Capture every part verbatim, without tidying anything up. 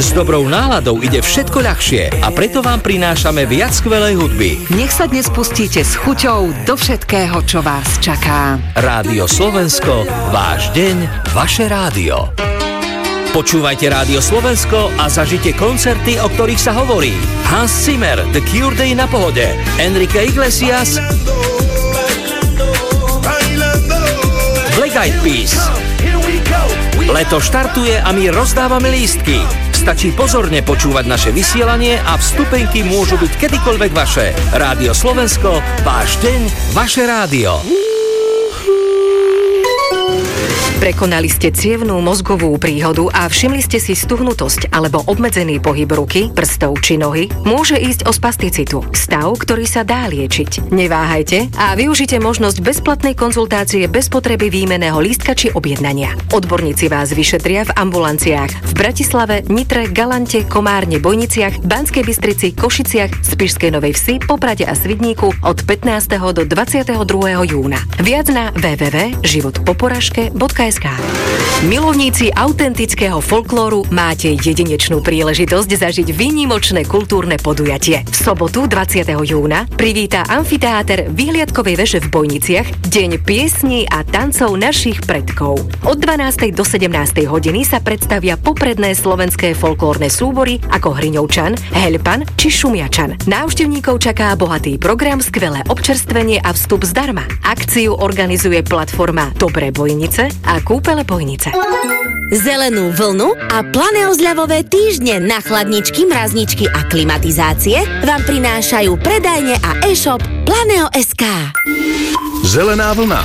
S dobrou náladou ide všetko ľahšie a preto vám prinášame viac skvelej hudby. Nech sa dnes pustíte s chuťou do všetkého, čo vás čaká. Rádio Slovensko, váš deň, vaše rádio. Počúvajte Rádio Slovensko a zažite koncerty, o ktorých sa hovorí. Hans Zimmer, The Cure Day na pohode, Enrique Iglesias, Black Eyed Peas. Leto štartuje a my rozdávame lístky. Stačí pozorne počúvať naše vysielanie a vstupenky môžu byť kedykoľvek vaše. Rádio Slovensko, váš deň, vaše rádio. Prekonali ste cievnú mozgovú príhodu a všimli ste si stuhnutosť alebo obmedzený pohyb ruky, prstov či nohy? Môže ísť o spasticitu, stav, ktorý sa dá liečiť. Neváhajte a využite možnosť bezplatnej konzultácie bez potreby výmenného lístka či objednania. Odborníci vás vyšetria v ambulanciách v Bratislave, Nitre, Galante, Komárne, Bojniciach, Banskej Bystrici, Košiciach, Spišskej Novej Vsi, Poprade a Svidníku od pätnásteho do dvadsiateho druhého júna. Viac na w w w bodka život po poražke bodka es ká. Milovníci autentického folklóru, máte jedinečnú príležitosť zažiť výnimočné kultúrne podujatie. V sobotu dvadsiateho júna privítá amfiteáter Vyhliadkovej veže v Bojniciach Deň piesní a tancov našich predkov. Od dvanástej do sedemnástej hodiny sa predstavia popredné slovenské folklórne súbory ako Hriňovčan, Heľpan či Šumiačan. Návštevníkov čaká bohatý program, skvelé občerstvenie a vstup zdarma. Akciu organizuje platforma Dobré Bojnice a Kúpele Bojnice. Zelenú vlnu a planeozľavové týždne na chladničky, mrazničky a klimatizácie vám prinášajú predajne a e-shop Planeo bodka es ká. Zelená vlna.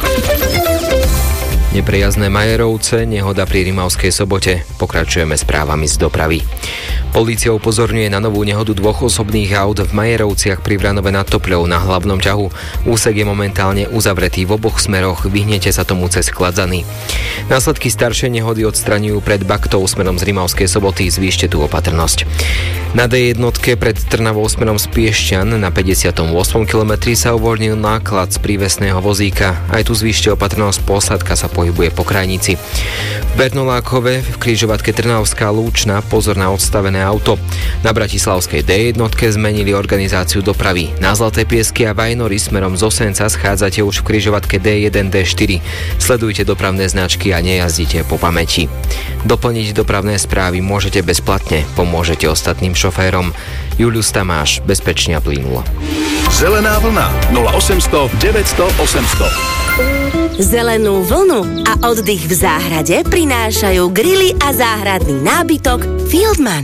Neprejazné Majerovce, nehoda pri Rimavskej Sobote. Pokračujeme správami z dopravy. Polícia upozorňuje na novú nehodu dvoch osobných aut v Majerovciach pri Vranove nad Topľou na hlavnom ťahu. Úsek je momentálne uzavretý v oboch smeroch, vyhnete sa tomu cez Kladzany. Následky staršej nehody odstraňujú pred Baktou smerom z Rimavskej Soboty, zvýšte tú opatrnosť. Na dé jedna pred Trnavou smerom z Piešťan na päťdesiatom ôsmom kilometri sa uvoľnil náklad z prívesného vozíka. Aj tu zvýšte opatrnosť, posádka sa pohybuje po krajnici. V Bernolákove v križovatke Trnavská Lúčna pozor na odstavené auto. Na bratislavskej dé jedna zmenili organizáciu dopravy. Na Zlaté Piesky a Vajnory smerom z Osenca schádzate už v križovatke dé jeden dé štyri. Sledujte dopravné značky a nejazdite po pamäti. Doplniť dopravné správy môžete bezplatne, pomôžete ostatným šoférom. Julius Tamáš, bezpečne a plynulo. Zelená vlna nula osemsto deväťsto osemsto. Zelenú vlnu a oddych v záhrade prinášajú grily a záhradný nábytok Fieldman.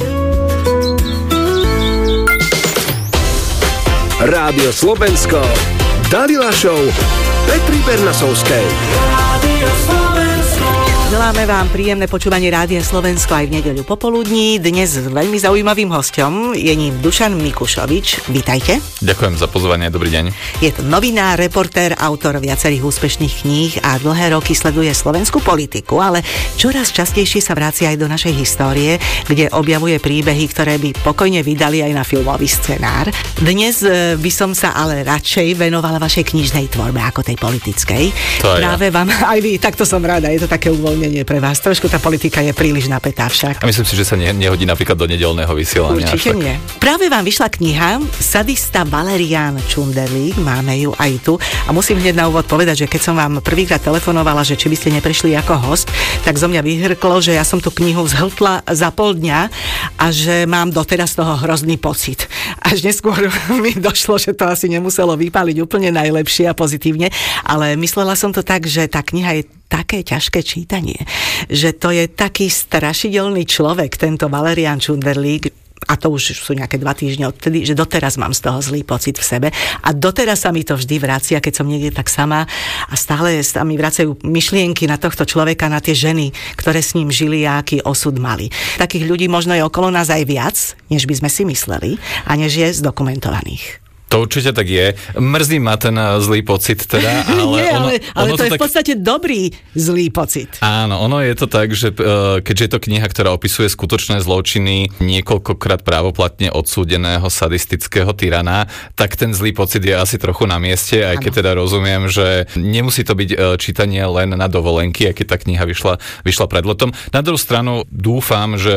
Rádio Slovensko, Dalila Show, Petri Bernasovskej. Rádio Slovensko. Želáme vám príjemné počúvanie Rádia Slovensko aj v nedeľu popoludní. Dnes s veľmi zaujímavým hosťom je ním Dušan Mikušovič. Vítajte. Ďakujem za pozvanie, dobrý deň. Je to novinár, reportér, autor viacerých úspešných kníh a dlhé roky sleduje slovenskú politiku, ale čoraz častejšie sa vracia aj do našej histórie, kde objavuje príbehy, ktoré by pokojne vydali aj na filmový scenár. Dnes by som sa ale radšej venovala vašej knižnej tvorbe ako tej politickej. To Práve ja. vám, aj vy, takto som rada, je to také uvoľnenie pre vás. Trošku tá politika je príliš napätá však. A myslím si, že sa ne, nehodí napríklad do nedeľného vysielania. Určite nie. Práve vám vyšla kniha Sadista Valerián Čunderlík, máme ju aj tu a musím hneď na úvod povedať, že keď som vám prvýkrát telefonovala, že či by ste neprišli ako host, tak zo mňa vyhrklo, že ja som tú knihu zhltla za pol dňa a že mám doteraz toho hrozný pocit. Až neskôr mi došlo, že to asi nemuselo vypáliť úplne najlepšie a pozitívne, ale myslela som to tak, že tá kniha je také ťažké čítanie, že to je taký strašidelný človek, tento Valerián Čunderlík, a to už sú nejaké dva týždne odtedy, že doteraz mám z toho zlý pocit v sebe a doteraz sa mi to vždy vracia, keď som niekde tak sama a stále sa mi vracajú myšlienky na tohto človeka, na tie ženy, ktoré s ním žili a aký osud mali. Takých ľudí možno je okolo nás aj viac, než by sme si mysleli a než je zdokumentovaných. To určite tak je. Mrzí ma ten zlý pocit teda, ale... Nie, ono, ale, ale ono to, to je tak... v podstate dobrý zlý pocit. Áno, ono je to tak, že keďže je to kniha, ktorá opisuje skutočné zločiny niekoľkokrát právoplatne odsúdeného sadistického tyrana, tak ten zlý pocit je asi trochu na mieste, aj keď teda rozumiem, že nemusí to byť čítanie len na dovolenky, aj keď tá kniha vyšla, vyšla pred letom. Na druhú stranu dúfam, že